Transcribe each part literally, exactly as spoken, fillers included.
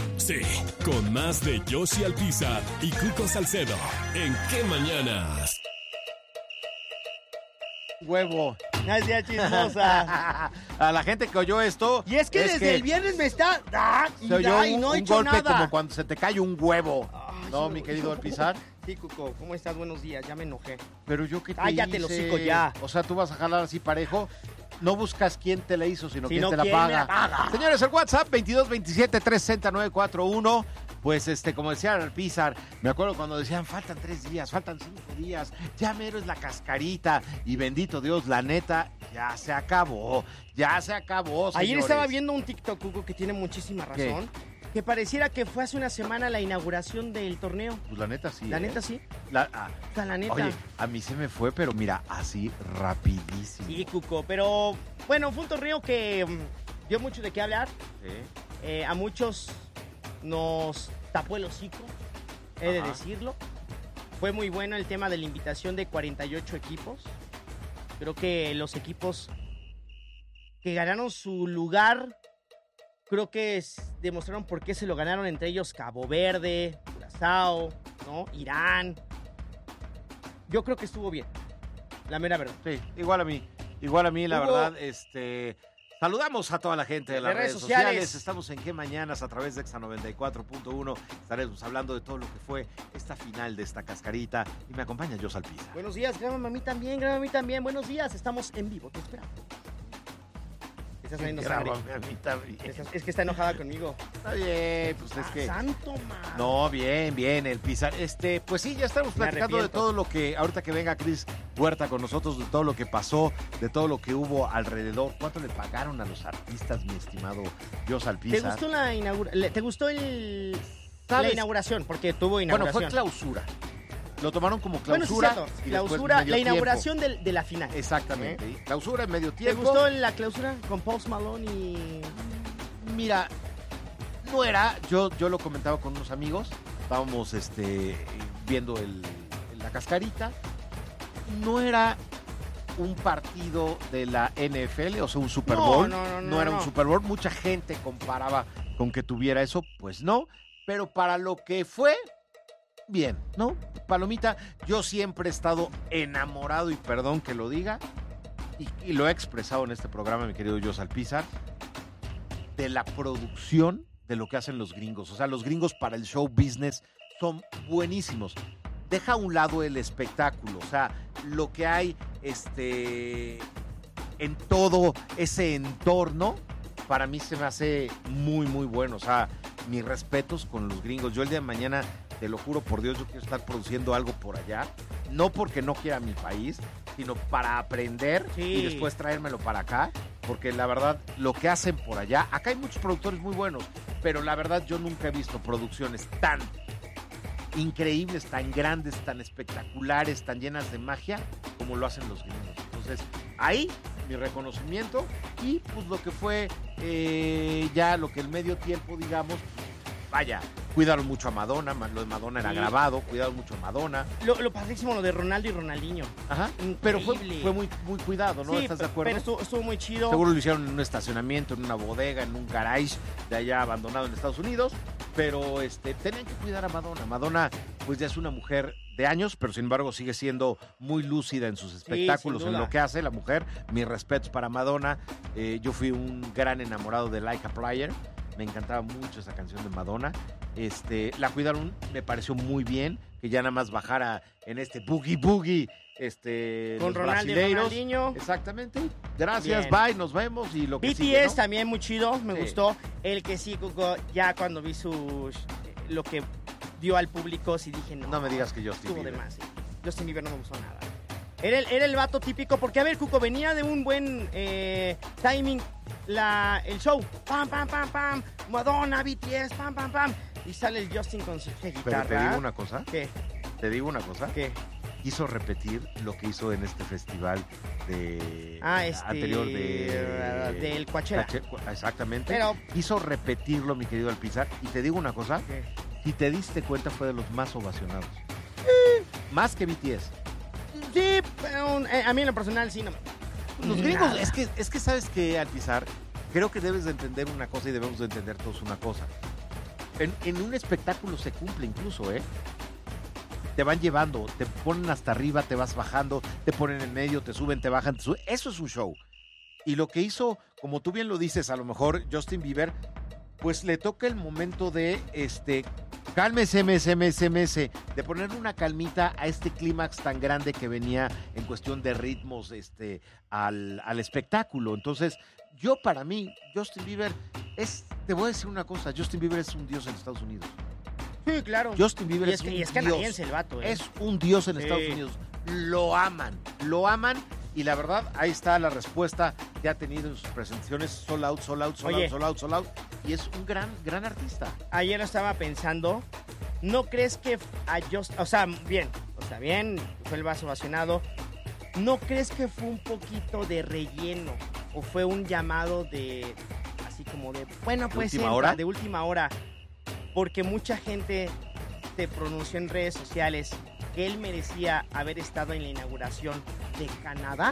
Sí, con más de Yoshi Alpizar y Cuco Salcedo. ¿En qué mañanas? Huevo. Gracias, chismosa. A la gente que oyó esto. Y es que es desde que el viernes me está. ¡Ah! Y, se oyó da, un, y no he un hecho golpe nada. como cuando se te cae un huevo. Ay, ¿No, sí, mi querido Alpizar? Sí, Cuco, ¿cómo estás? Buenos días, ya me enojé. Pero yo qué te Cállate, hice. el hocico ya. O sea, tú vas a jalar así parejo. No buscas quién te la hizo, sino Sino quién te la quién paga. me la paga. Señores, el WhatsApp veintidós veintisiete trescientos sesenta nueve cuarenta y uno. Pues, este, como decía Alpizar, me acuerdo cuando decían, faltan tres días, faltan cinco días, ya mero es la cascarita. Y bendito Dios, la neta, ya se acabó, ya se acabó, señores. Ayer estaba viendo un TikTok, Cuco, que tiene muchísima razón. ¿Qué? Que pareciera que fue hace una semana la inauguración del torneo. Pues la neta sí. La ¿eh? neta sí. La, ah, O sea, la neta. Oye, a mí se me fue, pero mira, así rapidísimo. Sí, Cuco, pero bueno, fue un torneo que um, dio mucho de qué hablar. Sí. Eh, a muchos nos tapó el hocico, he de Ajá. decirlo. Fue muy bueno el tema de la invitación de cuarenta y ocho equipos. Creo que los equipos que ganaron su lugar, creo que es- demostraron por qué se lo ganaron, entre ellos Cabo Verde, Curazao, ¿no? Irán. Yo creo que estuvo bien, la mera verdad. Sí, igual a mí. Igual a mí, la Hugo. verdad, este... Saludamos a toda la gente de las De redes redes sociales. sociales. Estamos en Qué Mañanas a través de Exa noventa y cuatro punto uno. Estaremos hablando de todo lo que fue esta final de esta cascarita. Y me acompaña Jos Alpizar. Buenos días, grábame a mí también, grábame a mí también. Buenos días, estamos en vivo, te esperamos. Estás saliendo sangre. Grábame a mí también. Estás- Es que está enojada conmigo. Está bien, pues es Ah, que... santo, man. No, bien, bien, el Pizar. Este, pues sí, ya estamos Me platicando de arrepiento. todo lo que, ahorita que venga Cris Huerta con nosotros, de todo lo que pasó, de todo lo que hubo alrededor. ¿Cuánto le pagaron a los artistas, mi estimado Jos ¿Te Alpizar? gustó la inauguración? ¿Te gustó el... la ¿Sabes? inauguración? Porque tuvo Bueno, inauguración. fue clausura. Lo tomaron como Bueno, sí, clausura. cierto. y después Clausura, medio la tiempo. inauguración del- de la final. Exactamente. y Clausura en medio ¿Te tiempo. gustó la clausura con Post Malone y...? Mira, no era, yo, yo lo comentaba con unos amigos, estábamos este, viendo el, la cascarita, no era un partido de la N F L, o sea, un Super No, Bowl, no, no, no, era no. un Super Bowl, mucha gente comparaba con que tuviera eso, pues no, pero para lo que fue, bien, ¿no? Palomita, yo siempre he estado enamorado, y perdón que lo diga, y, y lo he expresado en este programa, mi querido Jos Alpizar, de la producción de lo que hacen los gringos. O sea, los gringos para el show business son buenísimos. Deja a un lado el espectáculo, o sea, lo que hay este, en todo ese entorno, para mí se me hace muy, muy bueno. O sea, mis respetos con los gringos. Yo el día de mañana, te lo juro por Dios, yo quiero estar produciendo algo por allá. No porque no quiera mi país, sino para aprender Sí. y después traérmelo para acá. Porque la verdad, lo que hacen por allá, acá hay muchos productores muy buenos, pero la verdad yo nunca he visto producciones tan increíbles, tan grandes, tan espectaculares, tan llenas de magia, como lo hacen los gringos. Entonces, ahí mi reconocimiento y pues lo que fue eh, ya lo que el medio tiempo, digamos, vaya, cuidaron mucho a Madonna, ma- lo de Madonna era Sí. grabado, cuidaron mucho a Madonna. Lo, lo padrísimo, lo de Ronaldo y Ronaldinho. Ajá, pero fue, Increíble. fue muy, muy cuidado, ¿no? Sí, ¿Estás de pe- acuerdo? pero estuvo, estuvo muy chido. Seguro lo hicieron en un estacionamiento, en una bodega, en un garage de allá abandonado en Estados Unidos, pero este, tenían que cuidar a Madonna. Madonna pues ya es una mujer de años, pero sin embargo sigue siendo muy lúcida en sus espectáculos, sin en duda. lo que hace la mujer. Mis respetos para Madonna. Eh, yo fui un gran enamorado de Like a Prayer. Me encantaba mucho esa canción de Madonna. Este, la cuidaron, me pareció muy bien, que ya nada más bajara en este boogie boogie, este, Con los Ronaldo y brasileiros. Ronaldinho. Exactamente. Gracias, Bien. bye, nos vemos y lo que B T S sigue, ¿no? también muy chido, me Sí. gustó. El que sí, Cuco, ya cuando vi su lo que dio al público, sí dije, no. No me digas que Justin Estuvo de Bieber. más, sí. Justin Bieber no me gustó nada. Era el, era el vato típico, porque a ver, Cuco, venía de un buen eh, timing la, el show. Pam, pam, pam, pam. Madonna, B T S, pam, pam, pam. Y sale el Justin con su Pero guitarra. te digo una cosa, ¿Qué? te digo una cosa. ¿Qué? Quiso repetir lo que hizo en este festival de Ah, este, anterior de del Coachella. Coache- Exactamente. Pero- Quiso repetirlo, mi querido Alpizar, y te digo una cosa, ¿Qué? si te diste cuenta fue de los más ovacionados. Más que B T S. Sí, pero eh, a mí en lo personal sí no me... Los Ni gringos, nada. es que, es que sabes que, Alpizar, creo que debes de entender una cosa y debemos de entender todos una cosa. en, en un espectáculo se cumple incluso, ¿eh? Te van llevando, te ponen hasta arriba, te vas bajando, te ponen en medio, te suben, te bajan, te suben. Eso es un show. Y lo que hizo, como tú bien lo dices, a lo mejor Justin Bieber, pues le toca el momento de, este, cálmese, mese, mese, mese, de ponerle una calmita a este clímax tan grande que venía en cuestión de ritmos, este, al, al espectáculo. Entonces, yo para mí, Justin Bieber es, te voy a decir una cosa, Justin Bieber es un dios en Estados Unidos. Sí, claro. Justin Bieber y es, es, que, un y es dios. canadiense el vato, ¿eh? Es un dios en Sí. Estados Unidos. Lo aman, lo aman. Y la verdad, ahí está la respuesta que ha tenido en sus presentaciones. Sold out, sold out, sold Oye. out, sold out, sold out. Y es un gran, gran artista. Ayer estaba pensando, ¿no crees que a Just, o sea, bien, o sea, bien, fue el vaso vacionado, ¿no crees que fue un poquito de relleno o fue un llamado de, así como de, bueno, pues última entra, hora? de última hora, porque mucha gente te pronunció en redes sociales que él merecía haber estado en la inauguración de Canadá?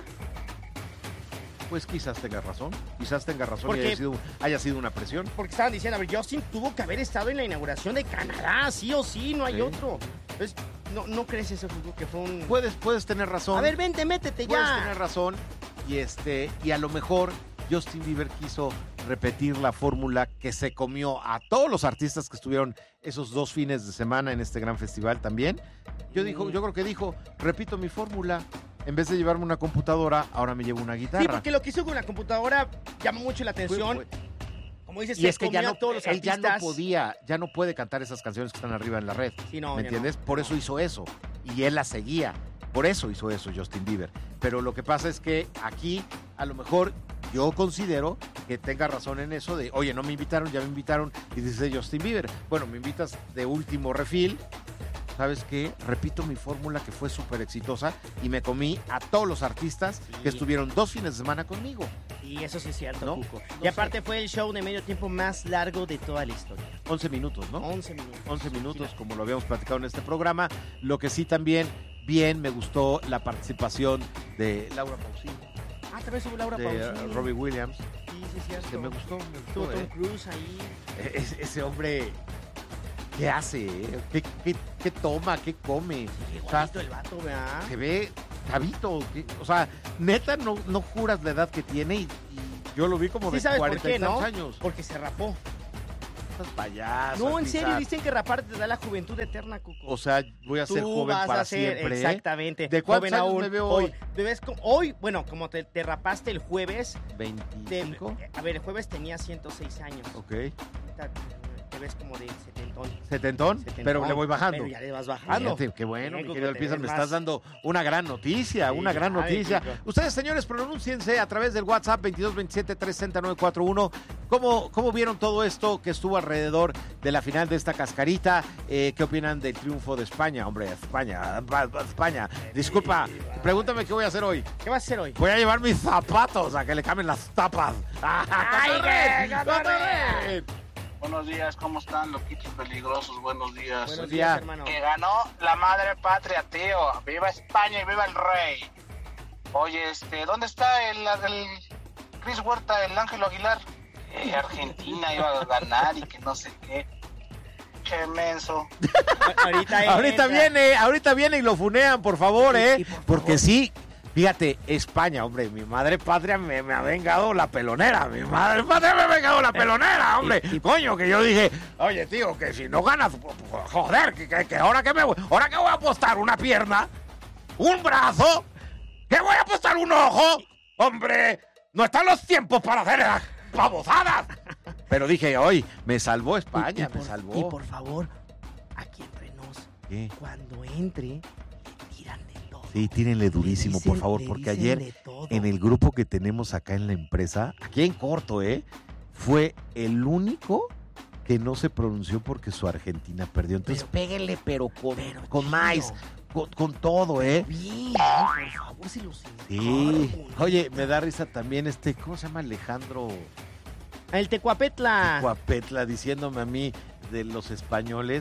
Pues quizás tenga razón. Quizás tenga razón Porque- y haya sido, haya sido una presión. Porque estaban diciendo, a ver, Justin tuvo que haber estado en la inauguración de Canadá, sí o sí, no hay Sí. otro. Entonces, ¿no, ¿no crees eso, Jugo, que fue un... Puedes, puedes tener razón. A ver, vente, métete puedes ya. tener razón. Y este, y a lo mejor Justin Bieber quiso repetir la fórmula que se comió a todos los artistas que estuvieron esos dos fines de semana en este gran festival también. Yo dijo, Mm. yo creo que dijo, repito mi fórmula. En vez de llevarme una computadora, ahora me llevo una guitarra. Sí, porque lo que hizo con la computadora llamó mucho la atención. Fue- fue- Como dices, Y se es que ya comió no, a todos los él ya no artistas. podía, ya no puede cantar esas canciones que están arriba en la red. Sí, no, ¿Me ya entiendes? no. Por eso hizo eso. Y él la seguía. Por eso hizo eso Justin Bieber. Pero lo que pasa es que aquí, a lo mejor, yo considero que tenga razón en eso de, oye, no me invitaron, ya me invitaron. Y dice Justin Bieber, bueno, me invitas de último refil. ¿Sabes qué? Repito mi fórmula que fue súper exitosa y me comí a todos los artistas Sí. que estuvieron dos fines de semana conmigo. Y eso sí es cierto, ¿No? Cuco. No Y aparte fue el show de medio tiempo más largo de toda la historia. once minutos, ¿no? once minutos. once minutos, Imagínate. como lo habíamos platicado en este programa. Lo que sí también, bien, me gustó la participación de Laura Pausini, Ah, también estuvo Laura de Pausini. uh, Robbie Williams, Sí, sí, es cierto. que me gustó, me Estuvo gustó, Tom ¿eh? Cruise ahí. Es- ese hombre, ¿qué hace? eh? ¿Qué, qué, qué toma? ¿Qué come? Qué O sea, bonito el vato, ¿verdad? se ve chavito. ¿qué? O sea, neta, no, no juras la edad que tiene y, y yo lo vi como Sí de sabes por cuarenta qué, y tantos ¿no? años. Porque se rapó. Estás payaso. No, en Pizarro. serio, dicen que rapar te da la juventud eterna, Cuco. O sea, voy a ser Tú joven vas para a ser, siempre. ¿eh? exactamente. ¿De cuántos joven años aún. me veo hoy? hoy? Te ves como, hoy, bueno, como te, te rapaste el jueves, te- ¿veinticinco? a ver, el jueves tenía ciento seis años. Ok. Ahorita te ves como de setentón. ¿Setentón? Setentón, Pero le voy bajando. Pero ya le vas bajando. Fíjate, qué bueno, Bien, mi Cuco, querido te Alpizar, ves me más- estás dando una gran noticia, Sí, una gran sabe, noticia. Kiko. Ustedes, señores, pronúnciense a través del WhatsApp veintidós veintisiete trescientos sesenta y nueve cuarenta y uno. ¿Cómo, ¿Cómo vieron todo esto que estuvo alrededor de la final de esta cascarita? Eh, ¿Qué opinan del triunfo de España? Hombre, España, España. Disculpa, pregúntame qué voy a hacer hoy. ¿Qué vas a hacer hoy? Voy a llevar mis zapatos a que le cambien las tapas. ¡Ay, qué ¡Cotorreen! Buenos días, ¿cómo están, loquitos peligrosos? Buenos días. Buenos día. días, hermano. Que ganó la madre patria, tío. ¡Viva España y viva el rey! Oye, este, ¿dónde está el, el Chris Huerta, el Ángel Aguilar? Eh, Argentina iba a ganar y que no sé qué. Che menso. Ahorita, Ahorita entra. viene, ahorita viene y lo funean, por favor, Y- ¿eh? y por favor. Porque sí, fíjate, España, hombre, mi madre patria me, me ha vengado la pelonera. Mi madre patria me ha vengado la pelonera, hombre. y- y- Coño, que yo dije, oye, tío, que si no ganas, joder, que, que, que ahora que me voy, ahora que voy a apostar una pierna, un brazo, que voy a apostar un ojo, hombre, no están los tiempos para hacer esas babosadas. Pero dije, hoy me salvó Y- España, y por- me salvó. Y por favor, aquí entre nos, ¿Qué? cuando entre, le tiran de todo. Sí, tírenle durísimo, Le dicen- por favor, le porque dicen ayer de todo. en el grupo que tenemos acá en la empresa, aquí en corto, ¿eh? Fue el único que no se pronunció porque su Argentina perdió. Entonces, Pero- péguenle, pero con, pero, con tío. más, con, con todo, ¿eh? Bien, por favor, se los Sí. encargo. Oye, me da risa también este, ¿cómo se llama? Alejandro El Tecuapetla. Cuapetla diciéndome a mí de los españoles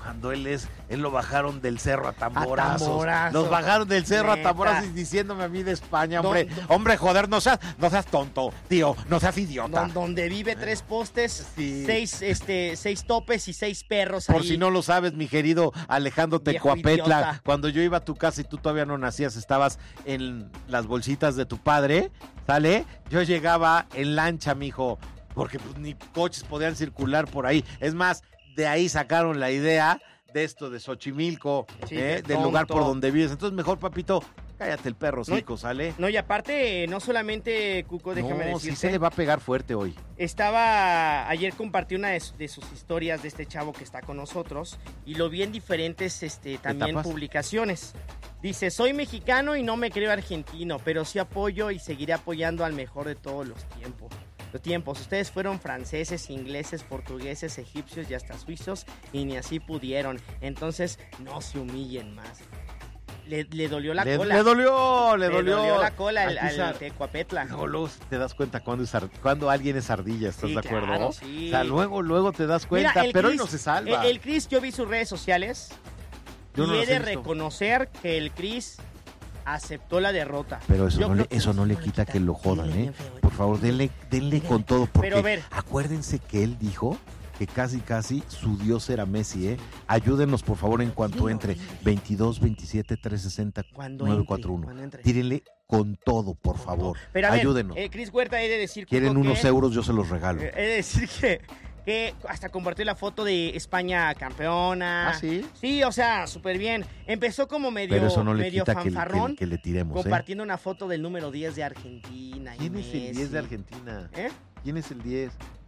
Cuando él es, él lo bajaron del cerro a tamborazos. A tamborazos. Los bajaron del cerro Neta. a tamborazos diciéndome a mí de España, hombre. No, no. Hombre, joder, no seas, no seas tonto, tío, no seas idiota. Don- donde vive tres postes, Sí. seis, este, seis topes y seis perros Por ahí. si no lo sabes, mi querido Alejandro Viejo Tecuapetla, idiota. cuando yo iba a tu casa y tú todavía no nacías, estabas en las bolsitas de tu padre, ¿sale? Yo llegaba en lancha, mijo, porque pues, ni coches podían circular por ahí. Es más, de ahí sacaron la idea de esto de Xochimilco, Sí, ¿eh? qué del lugar tonto. por donde vives. Entonces, mejor, papito, cállate el perro, No, cico, ¿sale? No, y aparte, no solamente, Cuco, déjame No, sí decirte, se le va a pegar fuerte hoy. estaba, ayer compartí una de, su- de sus historias de este chavo que está con nosotros y lo vi en diferentes, este, también ¿Etapas? publicaciones. Dice, soy mexicano y no me creo argentino, pero sí apoyo y seguiré apoyando al mejor de todos los tiempos. Los tiempos, ustedes fueron franceses, ingleses, portugueses, egipcios y hasta suizos y ni así pudieron. Entonces, no se humillen más. Le, le dolió la Le, cola. le dolió, le, Le dolió. dolió la cola al, Aquí al sa- Tecuapetla. Luego, luego te das cuenta cuando, es ar- cuando alguien es ardilla, ¿estás Sí, de acuerdo? claro, sí. O sea, luego, luego te das cuenta, Mira, el pero él Chris- no se salva. El, el Chris, yo vi sus redes sociales Yo y no he las de he visto. reconocer que el Chris aceptó la derrota. Pero eso Yo no, le, creo- eso no le quita que lo jodan, Dile ¿eh? bien feo, Por favor, denle, denle con todo, porque Pero a ver. acuérdense que él dijo que casi, casi su Dios era Messi, ¿eh? Ayúdenos, por favor, en cuanto Dilo, entre. dilo. veintidós, veintisiete, trescientos sesenta, Cuando nueve entre, cuatro uno. cuando entre. Tírenle con todo, por favor. Pero a ver, Ayúdenos. eh, Chris Huerta, he de decir Quieren Cuco, unos que- euros, yo se los regalo. eh, He de decir que, que hasta compartió la foto de España campeona. ¿Ah, sí? Sí, o sea, súper bien. Empezó como medio, Pero eso no le medio quita que, le- fanfarrón, que- que le tiremos, ¿eh? compartiendo una foto del número diez de Argentina. y ¿Quién es el diez de Messi. Argentina? ¿Eh? ¿Quién es el diez?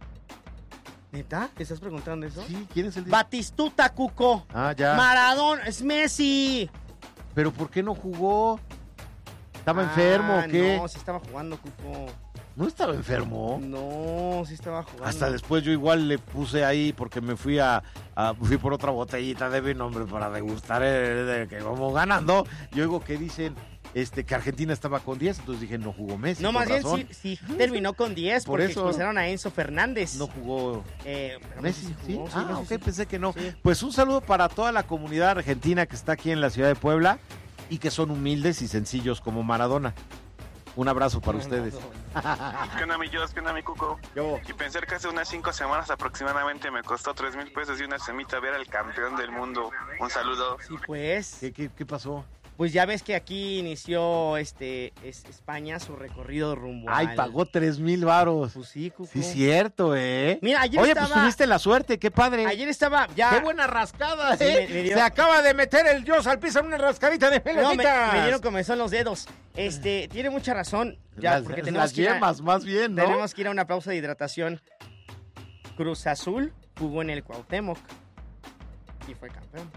¿Neta? ¿Te estás preguntando eso? Sí, ¿quién es el diez? Batistuta, Cuco. Ah, ya. Maradona, es Messi. ¿Pero por qué no jugó? ¿Estaba Ah, enfermo o qué? No, sí estaba jugando, Cuco. ¿No estaba enfermo? No, sí estaba jugando. Hasta después yo igual le puse ahí porque me fui a, a- fui por otra botellita de vino, hombre, para degustar el, de que vamos ganando. Yo digo que dicen este que Argentina estaba con diez, entonces dije no jugó Messi. No, con más bien razón. sí, sí terminó con diez Por porque eso. expulsaron a Enzo Fernández. No jugó Eh, pero Messi, Messi ¿sí? jugó, sí, Ah, Messi ok, sí. pensé que no. Sí. Pues un saludo para toda la comunidad argentina que está aquí en la ciudad de Puebla y que son humildes y sencillos como Maradona. Un abrazo para ustedes. ¿Qué onda, mi Jos? ¿Qué onda, mi Cuco? Yo. Y pensar que hace unas cinco semanas aproximadamente me costó tres mil pesos y una semita ver al campeón del mundo. Un saludo. Sí, pues. ¿Qué, qué, qué pasó? Pues ya ves que aquí inició este es España su recorrido rumbo Ay, al- pagó tres mil varos. Pues sí, Cuco. Sí, cierto, ¿eh? Mira, ayer Oye, estaba... pues tuviste la suerte, qué padre. Ayer estaba ya... Qué buena rascada, Sí, ¿eh? me- me dio- Se acaba de meter el Dios al piso en una rascadita de No, me, pelotitas. me dieron comezón los dedos. Este, tiene mucha razón. Ya, las, porque las tenemos que, ir a, yemas, más bien, ¿no? tenemos que ir a una pausa de hidratación. Cruz Azul jugó en el Cuauhtémoc y fue campeón.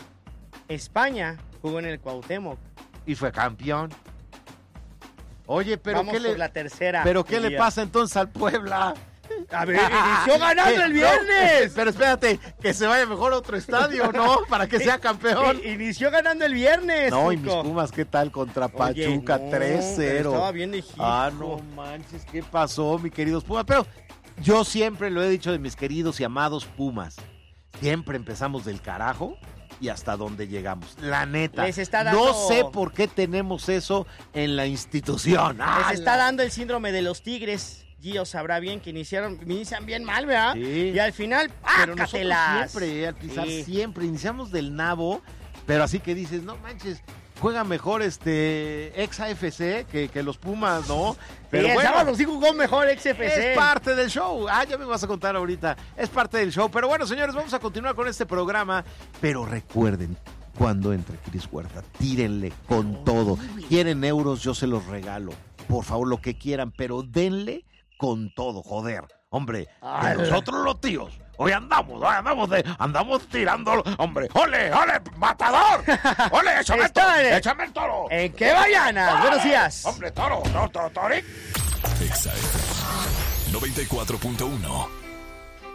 España jugó en el Cuauhtémoc. Y fue campeón. Oye, pero Vamos ¿qué por le, la tercera. pero ¿qué le Elías. pasa entonces al Puebla? A ver, inició ganando Eh, el no, viernes. pero espérate, que se vaya mejor a otro estadio, ¿no? Para que sea campeón. I- Inició ganando el viernes. No, y mis Cuco. Pumas, ¿qué tal contra Oye, Pachuca? no, tres pero cero. estaba bien de Ah, hijo. no manches, ¿qué pasó, mi queridos Pumas? Pero yo siempre lo he dicho de mis queridos y amados Pumas. Siempre empezamos del carajo y hasta donde llegamos. La neta. Les está dando- No sé por qué tenemos eso en la institución. Les ¡Hala! está dando el síndrome de los Tigres. Gio sabrá bien que iniciaron, inician bien mal, ¿verdad? Sí. Y al final, Pero nosotros ¡pácatelas! siempre, eh, al pisar Sí. siempre, iniciamos del nabo, pero así que dices, no manches, juega mejor este ex A F C que, que los Pumas, ¿no? Pero el sábado sí jugó mejor X F C. Es parte del show. Ah, ya me vas a contar ahorita. Es parte del show. Pero bueno, señores, vamos a continuar con este programa. Pero recuerden, cuando entre Chris Huerta, tírenle con todo. Quieren euros, yo se los regalo. Por favor, lo que quieran, pero denle con todo, joder. Hombre, que nosotros los tíos, hoy andamos, hoy andamos de, andamos tirando, hombre, ¡ole, ole, matador! ¡Ole, échame el toro! Está en- ¡Échame el toro! ¿En qué vayanas? Buenos días. ¡Hombre, toro, toro, toro, toric! Exa F M noventa y cuatro punto uno.